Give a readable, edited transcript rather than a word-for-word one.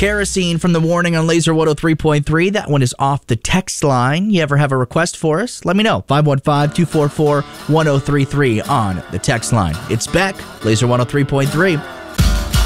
Kerosene from the Warning on Laser 103.3. That one is off the text line. You ever have a request for us? Let me know. 515-244-1033 on the text line. It's Beck, Laser 103.3.